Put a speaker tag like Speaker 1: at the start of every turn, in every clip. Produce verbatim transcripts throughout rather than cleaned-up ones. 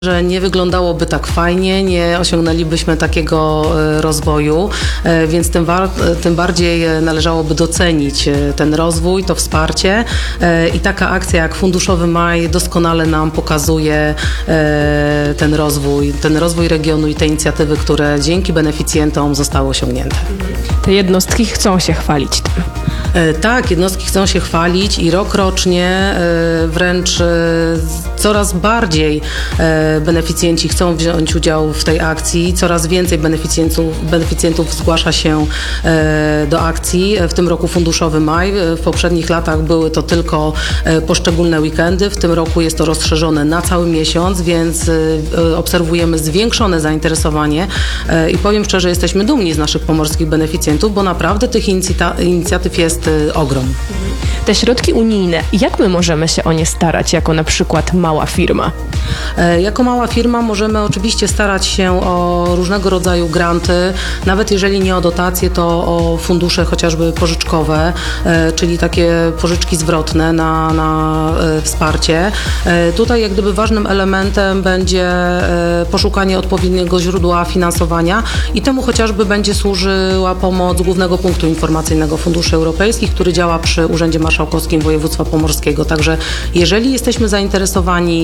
Speaker 1: Że nie wyglądałoby tak fajnie, nie osiągnęlibyśmy takiego rozwoju, więc tym, wa- tym bardziej należałoby docenić ten rozwój, to wsparcie i taka akcja jak Funduszowy Maj doskonale nam pokazuje ten rozwój, ten rozwój regionu i te inicjatywy, które dzięki beneficjentom zostały osiągnięte.
Speaker 2: Te jednostki chcą się chwalić tym.
Speaker 1: Tak, jednostki chcą się chwalić i rokrocznie wręcz coraz bardziej beneficjenci chcą wziąć udział w tej akcji, coraz więcej beneficjentów, beneficjentów zgłasza się do akcji. W tym roku Funduszowy Maj, w poprzednich latach były to tylko poszczególne weekendy, w tym roku jest to rozszerzone na cały miesiąc, więc obserwujemy zwiększone zainteresowanie i powiem szczerze, jesteśmy dumni z naszych pomorskich beneficjentów, bo naprawdę tych inicjata- inicjatyw jest ogrom.
Speaker 2: Te środki unijne, jak my możemy się o nie starać, jako na przykład mała firma?
Speaker 1: Jako mała firma możemy oczywiście starać się o różnego rodzaju granty, nawet jeżeli nie o dotacje, to o fundusze chociażby pożyczkowe, czyli takie pożyczki zwrotne na, na wsparcie. Tutaj jak gdyby ważnym elementem będzie poszukanie odpowiedniego źródła finansowania i temu chociażby będzie służyła pomoc Głównego Punktu Informacyjnego Funduszy Europejskich, który działa przy Urzędzie Marszałkowskim Województwa Pomorskiego. Także jeżeli jesteśmy zainteresowani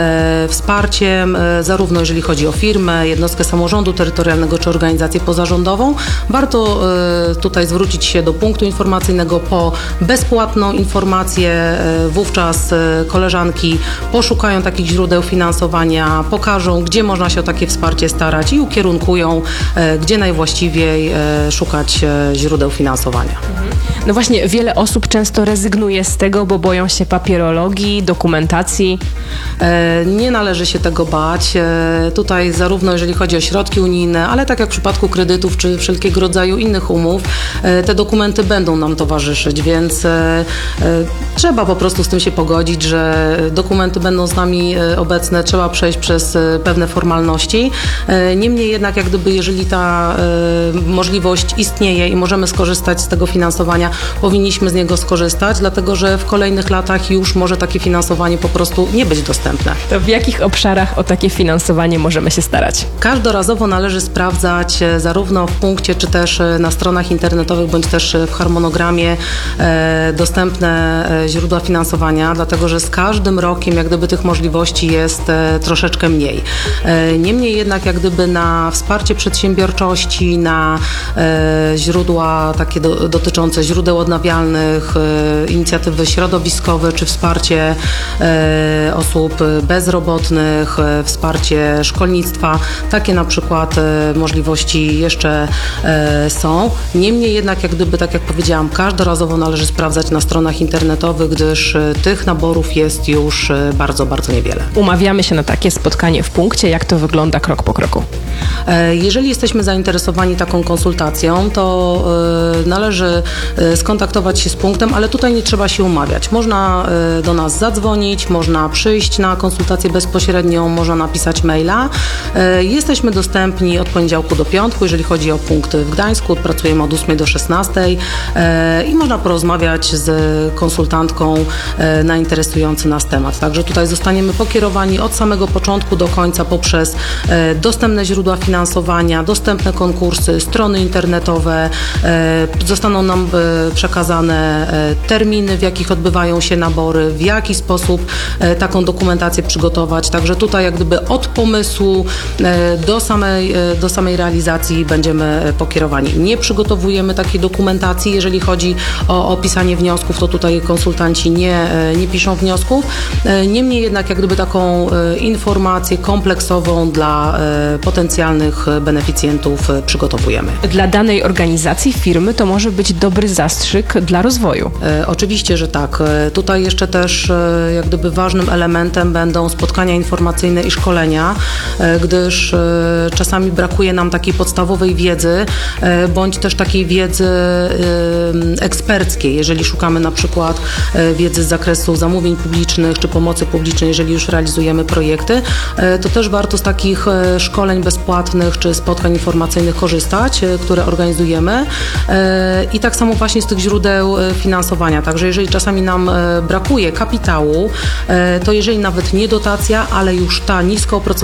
Speaker 1: e, wsparciem, e, zarówno jeżeli chodzi o firmę, jednostkę samorządu terytorialnego czy organizację pozarządową, warto e, tutaj zwrócić się do punktu informacyjnego po bezpłatną informację. E, wówczas e, koleżanki poszukają takich źródeł finansowania, pokażą, gdzie można się o takie wsparcie starać i ukierunkują, e, gdzie najwłaściwiej e, szukać e, źródeł finansowania.
Speaker 2: No właśnie, wiele osób często rezygnuje z tego, bo boją się papierologii, dokumentacji.
Speaker 1: E, nie należy się tego bać. E, tutaj zarówno jeżeli chodzi o środki unijne, ale tak jak w przypadku kredytów czy wszelkiego rodzaju innych umów, e, te dokumenty będą nam towarzyszyć, więc e, e, trzeba po prostu z tym się pogodzić, że dokumenty będą z nami e, obecne, trzeba przejść przez e, pewne formalności. E, niemniej jednak jak gdyby jeżeli ta e, możliwość istnieje i możemy skorzystać z tego finansowania, powinniśmy z niego skorzystać, dlatego że w kolejnych latach już może takie finansowanie po prostu nie być dostępne.
Speaker 2: To w jakich obszarach o takie finansowanie możemy się starać?
Speaker 1: Każdorazowo należy sprawdzać zarówno w punkcie, czy też na stronach internetowych, bądź też w harmonogramie e, dostępne źródła finansowania, dlatego że z każdym rokiem jak gdyby tych możliwości jest e, troszeczkę mniej. E, niemniej jednak jak gdyby na wsparcie przedsiębiorczości, na e, źródła takie do, dotyczące źródeł odnawialnych, e, inicjatywy środowiskowe, czy wsparcie e, osób bezrobotnych, e, wsparcie szkolnictwa, takie na przykład e, możliwości jeszcze e, są. Niemniej jednak jak gdyby, tak jak powiedziałam, każdorazowo należy sprawdzać na stronach internetowych, gdyż e, tych naborów jest już e, bardzo, bardzo niewiele.
Speaker 2: Umawiamy się na takie spotkanie w punkcie. Jak to wygląda krok po kroku?
Speaker 1: E, jeżeli jesteśmy zainteresowani taką konsultacją, to e, należy e, skontaktować się z punktem, ale tutaj nie trzeba się umawiać. Można e, do nas zadzwonić, można przyjść na konsultację bezpośrednią, można napisać maila. E, jesteśmy dostępni od poniedziałku do piątku, jeżeli chodzi o punkt w Gdańsku, pracujemy od ósmej do szesnastej e, i można porozmawiać z konsultantką e, na interesujący nas temat. Także tutaj zostaniemy pokierowani od samego początku do końca poprzez e, dostępne źródła finansowania, dostępne konkursy, strony internetowe. E, zostaną nam e, przekazane e, terminy, w jakich odbywają się nabory, w jaki sposób e, taką dokumentację przygotować. Także tutaj jak gdyby od pomysłu e, do samej, e, do samej realizacji będziemy pokierowani. Nie przygotowujemy takiej dokumentacji, jeżeli chodzi o opisanie wniosków, to tutaj konsultanci nie, e, nie piszą wniosków. E, niemniej jednak jak gdyby taką e, informację kompleksową dla e, potencjalnych beneficjentów e, przygotowujemy.
Speaker 2: Dla danej organizacji, firmy to może być dobry zastrzyk dla rozwoju.
Speaker 1: E, oczywiście, że tak. E, tutaj jeszcze też e, jak gdyby ważnym elementem będą spotkania informacyjne i szkolenia, e, gdyż e, czasami brakuje nam takiej podstawowej wiedzy, e, bądź też takiej wiedzy e, eksperckiej, jeżeli szukamy na przykład e, wiedzy z zakresu zamówień publicznych czy pomocy publicznej, jeżeli już realizujemy projekty, e, to też warto z takich e, szkoleń bezpłatnych czy spotkań informacyjnych korzystać, e, które organizujemy e, i tak samo właśnie z tych źródeł e, finansowania. Także jeżeli czasami nam e, brakuje kapitału, e, to jeżeli nawet nie dotacja, ale już ta nisko oprocentowana